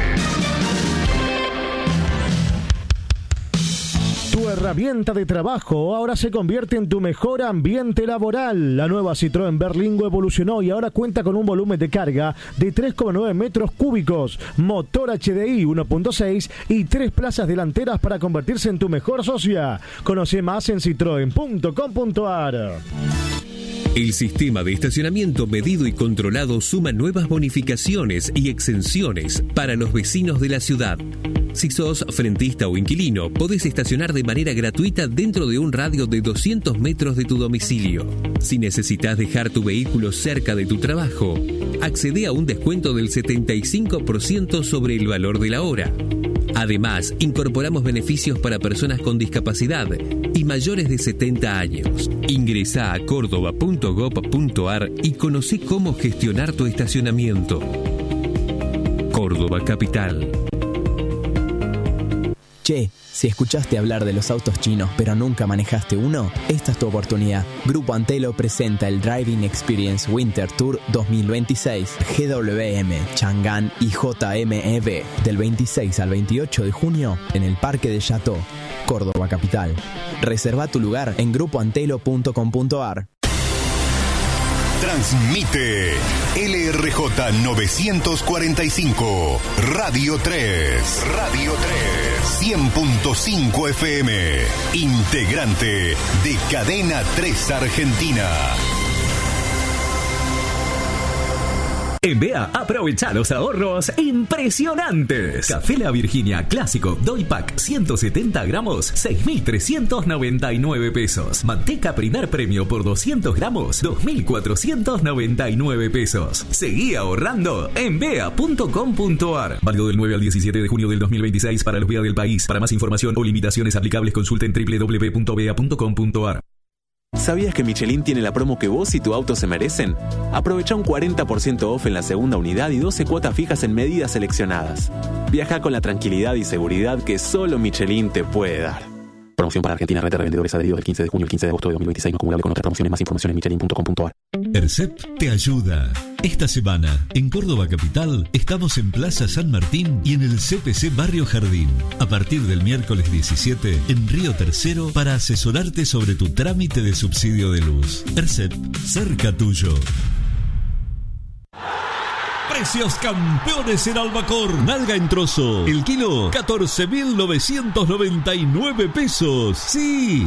B: Tu herramienta de trabajo ahora se convierte en tu mejor ambiente laboral. La nueva Citroën Berlingo evolucionó y ahora cuenta con un volumen de carga de 3,9 metros cúbicos, motor HDI 1.6 y 3 plazas delanteras para convertirse en tu mejor socia. Conoce más en citroen.com.ar.
P: El sistema de estacionamiento medido y controlado suma nuevas bonificaciones y exenciones para los vecinos de la ciudad. Si sos frentista o inquilino, podés estacionar de manera gratuita dentro de un radio de 200 metros de tu domicilio. Si necesitas dejar tu vehículo cerca de tu trabajo, accede a un descuento del 75% sobre el valor de la hora. Además, incorporamos beneficios para personas con discapacidad y mayores de 70 años. Ingresá a córdoba.gov.ar y conocé cómo gestionar tu estacionamiento. Córdoba Capital.
Q: Che, si escuchaste hablar de los autos chinos pero nunca manejaste uno, esta es tu oportunidad. Grupo Antelo presenta el Driving Experience Winter Tour 2026 GWM, Chang'an y JMEV del 26 al 28 de junio en el Parque de Chateau, Córdoba Capital. Reserva tu lugar en grupoantelo.com.ar.
O: Transmite LRJ 945, Radio 3. Radio 3. 100.5 FM. Integrante de Cadena 3 Argentina.
R: En BEA, aprovecha los ahorros impresionantes. Café La Virginia Clásico Doy Pack 170 gramos, 6.399 pesos. Manteca Primer Premio por 200 gramos, 2.499 pesos. Seguí ahorrando en BEA.com.ar. Válido del 9 al 17 de junio del 2026 para los BEA del país. Para más información o limitaciones aplicables, consulten www.bea.com.ar.
S: ¿Sabías que Michelin tiene la promo que vos y tu auto se merecen? Aprovecha un 40% off en la segunda unidad y 12 cuotas fijas en medidas seleccionadas. Viaja con la tranquilidad y seguridad que solo Michelin te puede dar. Promoción para Argentina, red de revendedores adheridos del 15 de junio al 15 de agosto de 2026, no acumulable con otras promociones. Más información en michelin.com.ar.
T: ERCEP te ayuda. Esta semana, en Córdoba Capital, estamos en Plaza San Martín y en el CPC Barrio Jardín. A partir del miércoles 17, en Río Tercero, para asesorarte sobre tu trámite de subsidio de luz. ERCEP, cerca tuyo. Precios campeones en Albacor. Nalga en trozo, el kilo 14.999 pesos. Sí,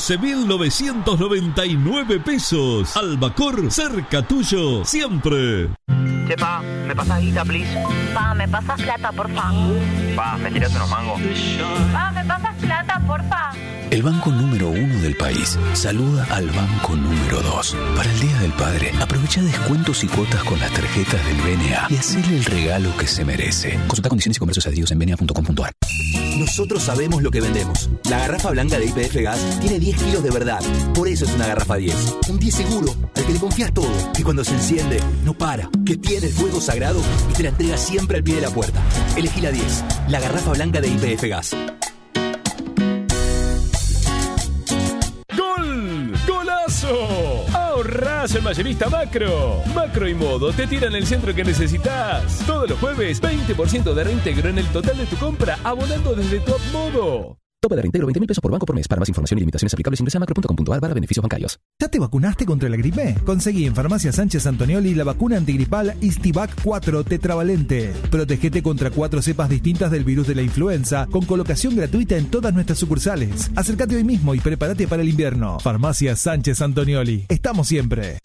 T: 14.999 pesos. Albacor, cerca tuyo, siempre.
U: Che, pa, ¿me pasas guita, please?
V: Pa, ¿me pasas plata, porfa?
U: Pa, ¿me tiras unos mangos?
V: Pa, ¿me pasas plata, porfa?
W: El banco número 1 del país saluda al banco número 2. Para el Día del Padre, aprovecha descuentos y cuotas con las tarjetas del BNA y hacele el regalo que se merece. Consulta condiciones y comercios adheridos en bna.com.ar.
X: Nosotros sabemos lo que vendemos. La garrafa blanca de YPF Gas tiene 10 kilos de verdad. Por eso es una garrafa 10. Un 10 seguro, al que le confías todo. Que cuando se enciende, no para. Que tiene el fuego sagrado y te la entrega siempre al pie de la puerta. Elegí la 10. La garrafa blanca de YPF Gas.
Y: Ahorrás en Mayorista Macro. Macro y Modo te tiran el centro que necesitas. Todos los jueves, 20% de reintegro en el total de tu compra, abonando desde Top Modo.
W: Tope de reintegro 20.000 pesos por banco por mes. Para más información y limitaciones aplicables ingresa a macro.com.ar/beneficios bancarios.
Z: ¿Ya te vacunaste contra la gripe? Conseguí en Farmacia Sánchez Antonioli la vacuna antigripal Istivac 4 tetravalente. Protegete contra 4 cepas distintas del virus de la influenza con colocación gratuita en todas nuestras sucursales. Acércate hoy mismo y prepárate para el invierno. Farmacia Sánchez Antonioli. Estamos siempre.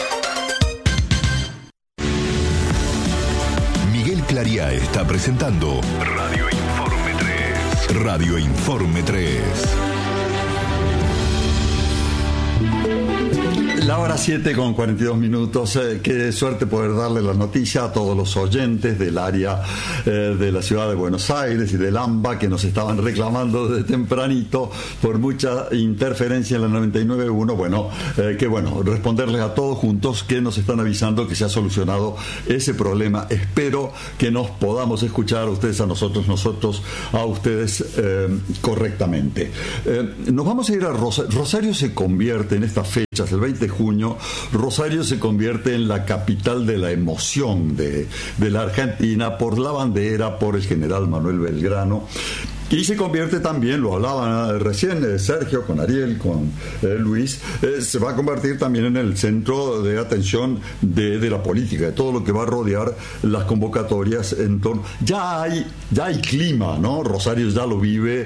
O: Miguel Clariá está presentando Radio Informe 3. Radio Informe 3.
A: La hora 7 con 42 minutos. Qué suerte poder darle la noticia a todos los oyentes del área de la ciudad de Buenos Aires y del AMBA que nos estaban reclamando desde tempranito por mucha interferencia en la 99.1. Bueno, que bueno, responderles a todos juntos que nos están avisando que se ha solucionado ese problema. Espero que nos podamos escuchar ustedes a nosotros a ustedes correctamente. Nos vamos a ir a Rosario. Rosario se convierte en estas fechas, el 20 de junio, Rosario se convierte en la capital de la emoción de la Argentina por la bandera, por el general Manuel Belgrano. Y se convierte también, lo hablaban recién Sergio, con Ariel, con Luis, se va a convertir también en el centro de atención de la política, de todo lo que va a rodear las convocatorias en torno. Ya hay clima, ¿no? Rosario ya lo vive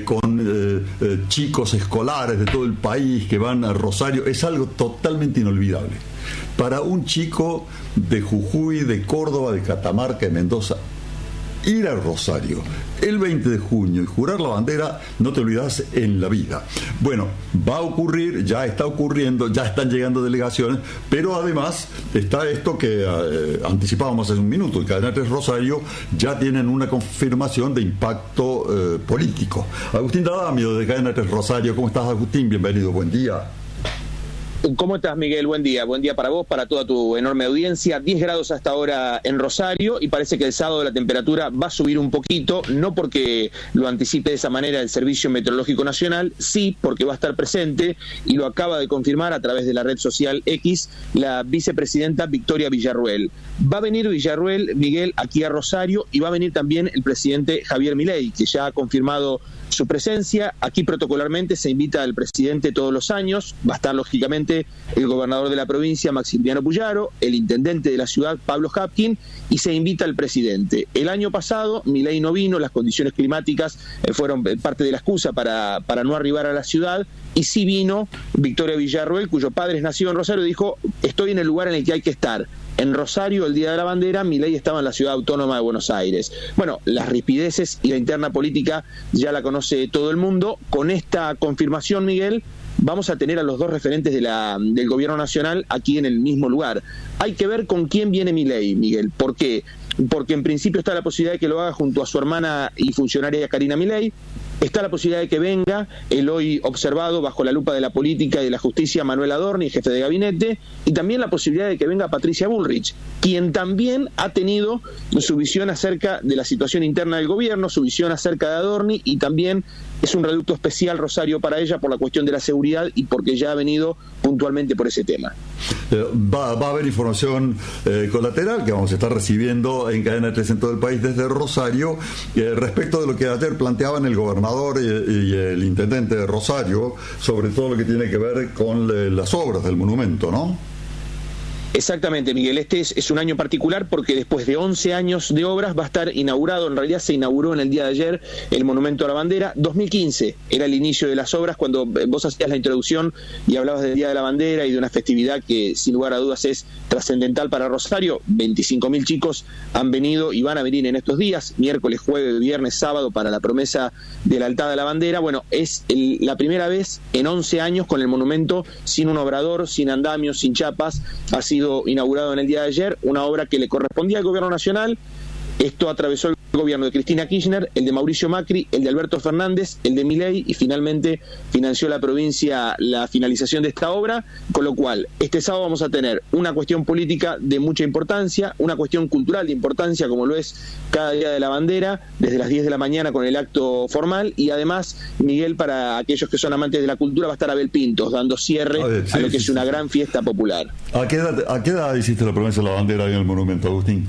A: con chicos escolares de todo el país que van a Rosario. Es algo totalmente inolvidable. Para un chico de Jujuy, de Córdoba, de Catamarca, de Mendoza, ir a Rosario el 20 de junio y jurar la bandera, no te olvidas en la vida. Bueno, va a ocurrir, ya está ocurriendo, ya están llegando delegaciones, pero además está esto que anticipábamos hace un minuto. El Cadena 3 Rosario ya tienen una confirmación de impacto político. Agustín D'Adamio de Cadena 3 Rosario, ¿cómo estás, Agustín? Bienvenido, buen día.
C: ¿Cómo estás, Miguel? Buen día para vos, para toda tu enorme audiencia. 10 grados hasta ahora en Rosario y parece que el sábado la temperatura va a subir un poquito, no porque lo anticipe de esa manera el Servicio Meteorológico Nacional, sí porque va a estar presente y lo acaba de confirmar a través de la red social X la vicepresidenta Victoria Villarruel. Va a venir Villarruel, Miguel, aquí a Rosario, y va a venir también el presidente Javier Milei, que ya ha confirmado su presencia. Aquí protocolarmente se invita al presidente todos los años, va a estar lógicamente el gobernador de la provincia, Maximiliano Puyaro, el intendente de la ciudad, Pablo Hapkin, y se invita al presidente. El año pasado Milei no vino, las condiciones climáticas fueron parte de la excusa para no arribar a la ciudad, y sí vino Victoria Villarruel, cuyo padre nació en Rosario, y dijo: estoy en el lugar en el que hay que estar. En Rosario, el día de la bandera, Milei estaba en la ciudad autónoma de Buenos Aires. Bueno, las ripideces y la interna política ya la conoce todo el mundo. Con esta confirmación, Miguel, vamos a tener a los dos referentes del gobierno nacional aquí en el mismo lugar. Hay que ver con quién viene Milei, Miguel. ¿Por qué? Porque en principio está la posibilidad de que lo haga junto a su hermana y funcionaria Karina Milei. Está la posibilidad de que venga el hoy observado bajo la lupa de la política y de la justicia Manuel Adorni, jefe de gabinete, y también la posibilidad de que venga Patricia Bullrich, quien también ha tenido su visión acerca de la situación interna del gobierno, su visión acerca de Adorni, y también es un reducto especial Rosario para ella por la cuestión de la seguridad y porque ya ha venido puntualmente por ese tema.
A: Va a haber información colateral que vamos a estar recibiendo en Cadena 3 en todo el país desde Rosario respecto de lo que ayer planteaban el gobernador y el intendente de Rosario sobre todo lo que tiene que ver con las obras del monumento, ¿no?
C: Exactamente, Miguel. Este es un año particular porque después de 11 años de obras va a estar inaugurado, en realidad se inauguró en el día de ayer el Monumento a la Bandera. 2015 era el inicio de las obras, cuando vos hacías la introducción y hablabas del Día de la Bandera y de una festividad que sin lugar a dudas es trascendental para Rosario. 25.000 chicos han venido y van a venir en estos días, miércoles, jueves, viernes, sábado, para la promesa de la altada de la bandera. Bueno, es la primera vez en 11 años con el monumento sin un obrador, sin andamios, sin chapas. Ha sido inaugurado en el día de ayer, una obra que le correspondía al gobierno nacional. Esto atravesó el gobierno de Cristina Kirchner, el de Mauricio Macri, el de Alberto Fernández, el de Milei, y finalmente financió la provincia la finalización de esta obra, con lo cual este sábado vamos a tener una cuestión política de mucha importancia, una cuestión cultural de importancia como lo es cada Día de la Bandera, desde las 10 de la mañana con el acto formal, y además, Miguel, para aquellos que son amantes de la cultura, va a estar Abel Pintos dando cierre a lo que es una gran fiesta popular.
A: ¿A qué edad hiciste la promesa de la bandera ahí en el monumento, Agustín?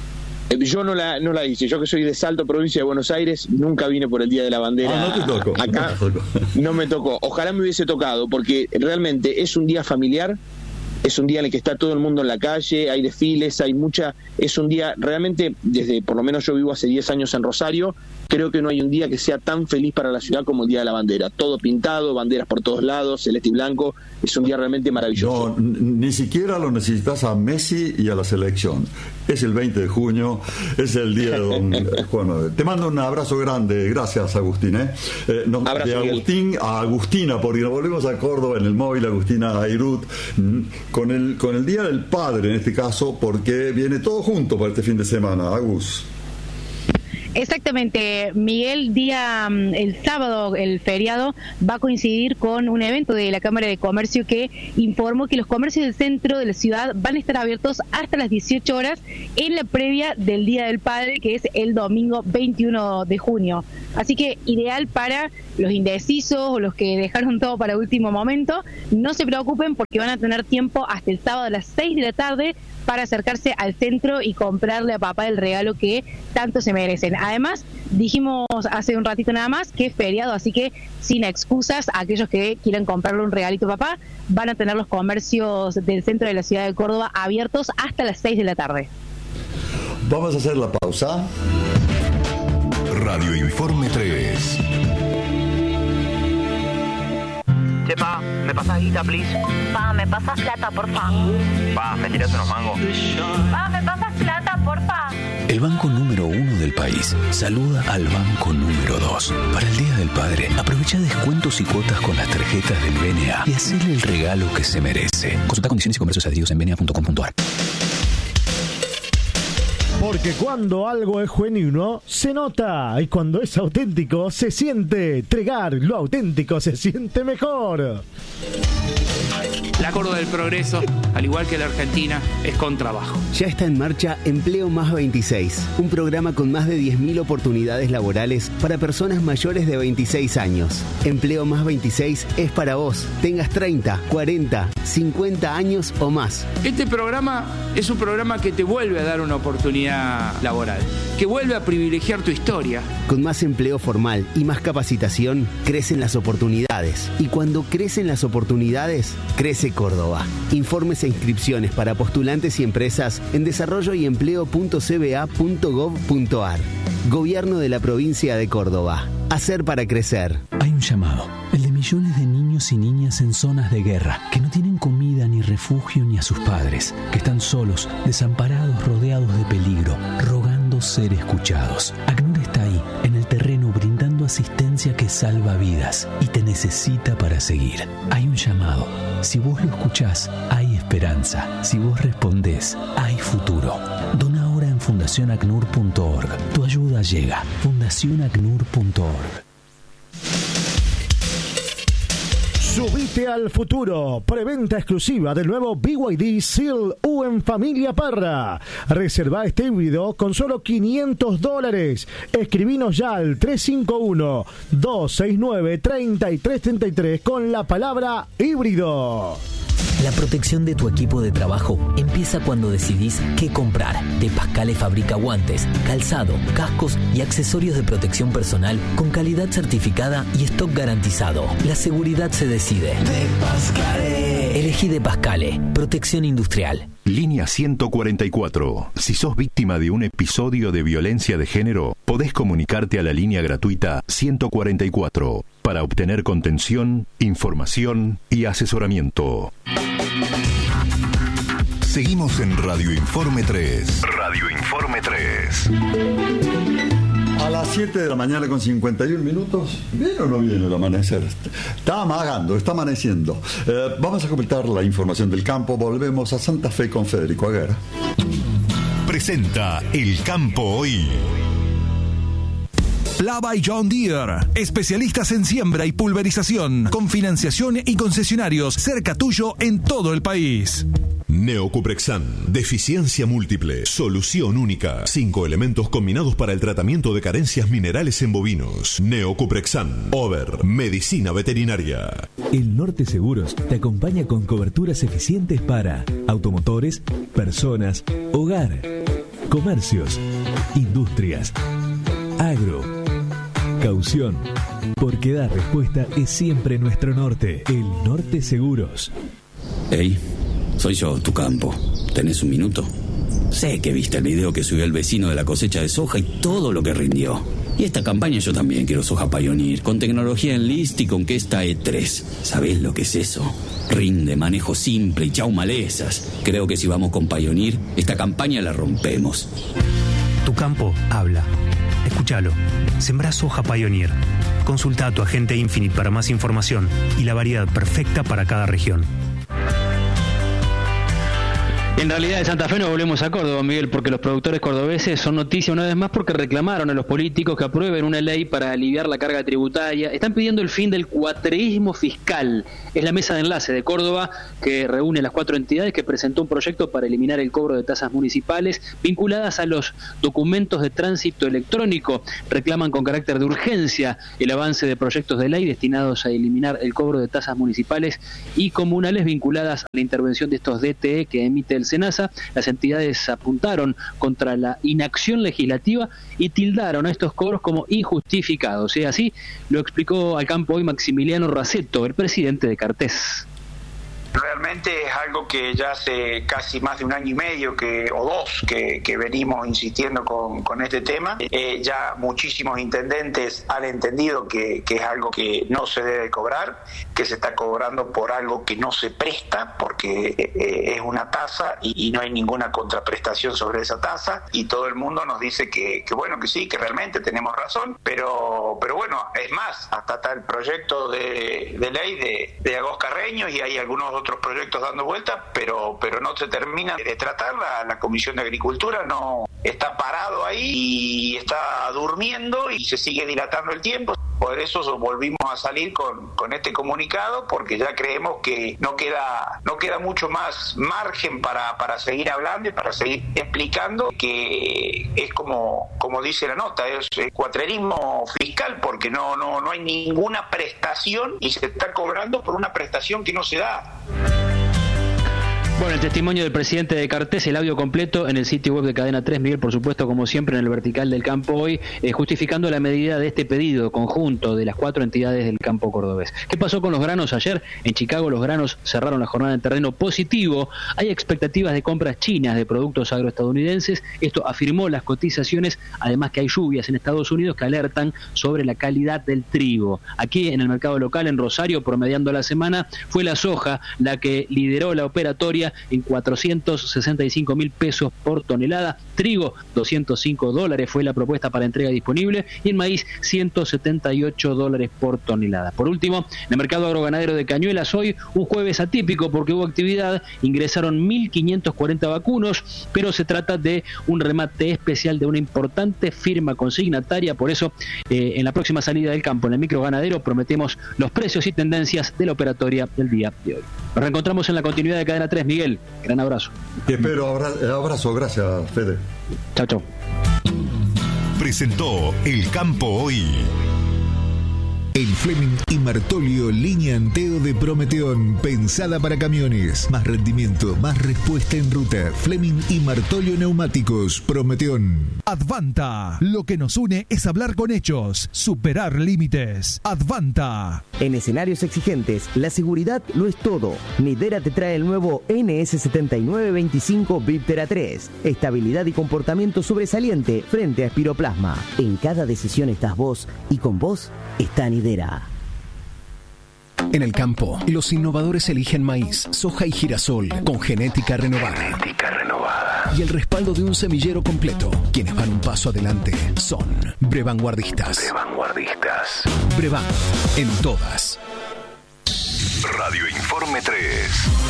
C: Yo no la hice. Yo, que soy de Salto, provincia de Buenos Aires, nunca vine por el Día de la Bandera.
A: No te tocó.
C: Acá no me tocó. Ojalá me hubiese tocado, porque realmente es un día familiar, es un día en el que está todo el mundo en la calle, hay desfiles, es un día realmente, desde por lo menos yo vivo hace 10 años en Rosario, creo que no hay un día que sea tan feliz para la ciudad como el Día de la Bandera. Todo pintado, banderas por todos lados, celeste y blanco. Es un día realmente maravilloso.
A: No, ni siquiera lo necesitas a Messi y a la selección. Es el 20 de junio, es el día de don Juan. Te mando un abrazo grande. Gracias, Agustín.
C: Abrazo,
A: de Agustín a Agustina, porque nos volvemos a Córdoba en el móvil, Agustina Airut, con el Día del Padre en este caso, porque viene todo junto para este fin de semana. Agus.
D: Exactamente, Miguel, el sábado, el feriado, va a coincidir con un evento de la Cámara de Comercio que informó que los comercios del centro de la ciudad van a estar abiertos hasta las 18 horas en la previa del Día del Padre, que es el domingo 21 de junio. Así que ideal para los indecisos o los que dejaron todo para último momento. No se preocupen porque van a tener tiempo hasta el sábado a las 6 de la tarde para acercarse al centro y comprarle a papá el regalo que tanto se merecen. Además, dijimos hace un ratito nada más que es feriado, así que sin excusas, aquellos que quieran comprarle un regalito a papá, van a tener los comercios del centro de la ciudad de Córdoba abiertos hasta las 6 de la tarde.
A: Vamos a hacer la pausa.
O: Radio Informe 3.
U: Chepa, ¿me pasas guita, please?
V: Pa, ¿me pasas plata, porfa?
U: Pa, ¿me tiras unos mangos?
V: Pa, ¿me pasas plata, porfa?
W: El banco número 1 del país saluda al banco número 2. Para el Día del Padre, aprovecha descuentos y cuotas con las tarjetas del BNA y hacele el regalo que se merece. Consulta condiciones y comercios adheridos en bna.com.ar.
B: Porque cuando algo es genuino, se nota. Y cuando es auténtico, se siente. Tregar lo auténtico se siente mejor.
E: La Córdoba del Progreso, al igual que la Argentina, es con trabajo.
F: Ya está en marcha Empleo Más 26, un programa con más de 10.000 oportunidades laborales para personas mayores de 26 años. Empleo Más 26 es para vos, tengas 30, 40, 50 años o más.
E: Este programa es un programa que te vuelve a dar una oportunidad laboral, que vuelve a privilegiar tu historia.
F: Con más empleo formal y más capacitación, crecen las oportunidades. Y cuando crecen las oportunidades, crece Córdoba. Informes e inscripciones para postulantes y empresas en desarrolloyempleo.cba.gov.ar. Gobierno de la provincia de Córdoba. Hacer para crecer.
W: Hay un llamado, el de millones de niños y niñas en zonas de guerra, que no tienen comida ni refugio ni a sus padres, que están solos, desamparados, rodeados de peligro, rogando ser escuchados. ACNUR está ahí, en el terreno, brindando asistencia que salva vidas y te necesita para seguir. Hay un llamado. Si vos lo escuchás, hay esperanza. Si vos respondés, hay futuro. Dona ahora en fundacionacnur.org. Tu ayuda llega. fundacionacnur.org.
B: Subite al futuro. Preventa exclusiva del nuevo BYD Seal U en familia Parra. Reserva este híbrido con solo $500. Escribinos ya al 351-269-3333 con la palabra híbrido.
G: La protección de tu equipo de trabajo empieza cuando decidís qué comprar. De Pascale fabrica guantes, calzado, cascos y accesorios de protección personal con calidad certificada y stock garantizado. La seguridad se decide. De Pascale. Elegí De Pascale. Protección industrial.
O: Línea 144. Si sos víctima de un episodio de violencia de género, podés comunicarte a la línea gratuita 144 para obtener contención, información y asesoramiento. Seguimos en Radio Informe 3. Radio Informe 3.
A: A las 7 de la mañana con 51 minutos. ¿Viene o no viene el amanecer? Está amagando, está amaneciendo. Vamos a completar la información del campo. Volvemos a Santa Fe con Federico Aguera.
O: Presenta El Campo Hoy.
Z: Lava y John Deere, especialistas en siembra y pulverización, con financiación y concesionarios cerca tuyo en todo el país.
O: Neocuprexan, deficiencia múltiple, solución única. 5 elementos combinados para el tratamiento de carencias minerales en bovinos. Neocuprexan, Over, medicina veterinaria.
R: El Norte Seguros te acompaña con coberturas eficientes para automotores, personas, hogar, comercios, industrias, agro, caución, porque dar respuesta es siempre nuestro norte. El Norte Seguros.
H: Hey, soy yo, tu campo. ¿Tenés un minuto? Sé que viste el video que subió el vecino de la cosecha de soja y todo lo que rindió. Y esta campaña yo también quiero Soja Pioneer, con tecnología en list y con que esta E3. ¿Sabés lo que es eso? Rinde, manejo simple y chau malezas. Creo que si vamos con Pioneer, esta campaña la rompemos.
I: Tu campo habla. Escúchalo. Sembrá soja Pioneer. Consulta a tu agente Infinite para más información y la variedad perfecta para cada región.
J: En realidad de Santa Fe nos volvemos a Córdoba, Miguel, porque los productores cordobeses son noticia una vez más porque reclamaron a los políticos que aprueben una ley para aliviar la carga tributaria. Están pidiendo el fin del cuatreísmo fiscal. Es la mesa de enlace de Córdoba que reúne las 4 entidades que presentó un proyecto para eliminar el cobro de tasas municipales vinculadas a los documentos de tránsito electrónico. Reclaman con carácter de urgencia el avance de proyectos de ley destinados a eliminar el cobro de tasas municipales y comunales vinculadas a la intervención de estos DTE que emite el SENASA. Las entidades apuntaron contra la inacción legislativa y tildaron a estos cobros como injustificados. Así lo explicó al campo hoy Maximiliano Raceto, el presidente de Cartés.
K: Realmente es algo que ya hace casi más de 1 año y medio o 2 que venimos insistiendo con este tema. Ya muchísimos intendentes han entendido que es algo que no se debe cobrar, que se está cobrando por algo que no se presta, porque es una tasa y no hay ninguna contraprestación sobre esa tasa, y todo el mundo nos dice que bueno, que sí, que realmente tenemos razón, pero bueno, es más, hasta está el proyecto de ley de Agos Carreño y hay algunos otros proyectos dando vuelta, pero no se termina de tratar. La Comisión de Agricultura no está parado ahí y está durmiendo y se sigue dilatando el tiempo. Por eso volvimos a salir con este comunicado, porque ya creemos que no queda mucho más margen para seguir hablando y para seguir explicando, que es como dice la nota, es cuatrerismo fiscal, porque no hay ninguna prestación y se está cobrando por una prestación que no se da.
J: Bueno, el testimonio del presidente de Cartés, el audio completo en el sitio web de Cadena 3, Miguel, por supuesto, como siempre, en el vertical del campo hoy, justificando la medida de este pedido conjunto de las 4 entidades del campo cordobés. ¿Qué pasó con los granos ayer? En Chicago los granos cerraron la jornada en terreno positivo. Hay expectativas de compras chinas de productos agroestadounidenses. Esto afirmó las cotizaciones, además que hay lluvias en Estados Unidos que alertan sobre la calidad del trigo. Aquí en el mercado local, en Rosario, promediando la semana, fue la soja la que lideró la operatoria en 465.000 pesos por tonelada. Trigo, $205 fue la propuesta para entrega disponible, y en maíz, $178 por tonelada. Por último, en el mercado agroganadero de Cañuelas, hoy un jueves atípico porque hubo actividad, ingresaron 1.540 vacunos, pero se trata de un remate especial de una importante firma consignataria. Por eso, en la próxima salida del campo, en el microganadero, prometemos los precios y tendencias de la operatoria del día de hoy. Nos reencontramos en la continuidad de Cadena 3, Miguel. Gran abrazo.
A: Te espero, abrazo, gracias, Fede.
J: Chao, chao.
O: Presentó El Campo Hoy.
L: El Fleming y Martolio línea Anteo de Prometeón, pensada para camiones. Más rendimiento, más respuesta en ruta. Fleming y Martolio Neumáticos, Prometeón.
Z: Advanta. Lo que nos une es hablar con hechos, superar límites. Advanta.
M: En escenarios exigentes, la seguridad lo es todo. Nidera te trae el nuevo NS7925 Viptera 3. Estabilidad y comportamiento sobresaliente frente a espiroplasma. En cada decisión estás vos y con vos está Nidera.
N: En el campo, los innovadores eligen maíz, soja y girasol con genética renovada. Y el respaldo de un semillero completo. Quienes van un paso adelante son Brevanguardistas. Brevan, en todas.
O: Radio Informe 3.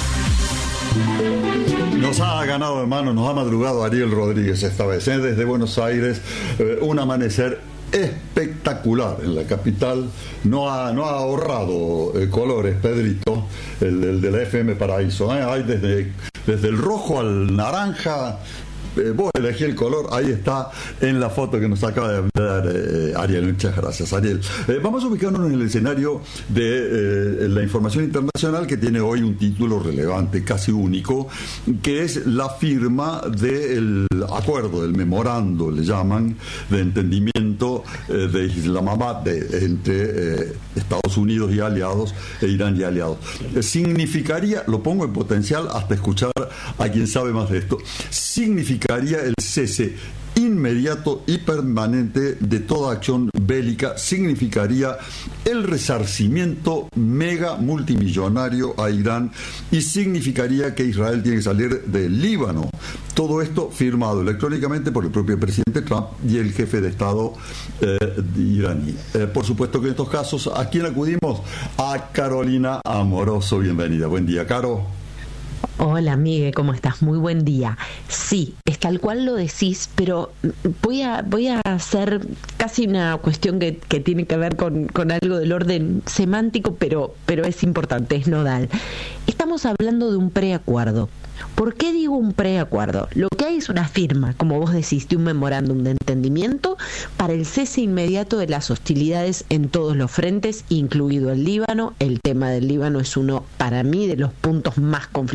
A: Nos ha ganado, hermano, nos ha madrugado Ariel Rodríguez esta vez, desde Buenos Aires, un amanecer espectacular en la capital. No ha ahorrado colores, Pedrito, el de la FM Paraíso. Hay desde el rojo al naranja. Vos elegí el color, ahí está en la foto que nos acaba de dar Ariel. Muchas gracias, Ariel. Vamos a ubicarnos en el escenario de la información internacional, que tiene hoy un título relevante, casi único, que es la firma del acuerdo, del memorando, le llaman, de entendimiento de Islamabad entre Estados Unidos y aliados e Irán y aliados. Significaría, lo pongo en potencial hasta escuchar a quien sabe más de esto, significaría el cese inmediato y permanente de toda acción bélica significaría el resarcimiento mega multimillonario a Irán y significaría que Israel tiene que salir del Líbano. Todo esto firmado electrónicamente por el propio presidente Trump y el jefe de Estado iraní. Por supuesto que en estos casos, ¿a quién acudimos? A Carolina Amoroso. Bienvenida. Buen día, Caro.
P: Hola, Miguel, ¿cómo estás? Muy buen día. Sí, es tal cual lo decís, pero voy a hacer casi una cuestión que tiene que ver con algo del orden semántico, pero es importante, es nodal. Estamos hablando de un preacuerdo. ¿Por qué digo un preacuerdo? Lo que hay es una firma, como vos decís, de un memorándum de entendimiento para el cese inmediato de las hostilidades en todos los frentes, incluido el Líbano. El tema del Líbano es uno, para mí, de los puntos más conflictivos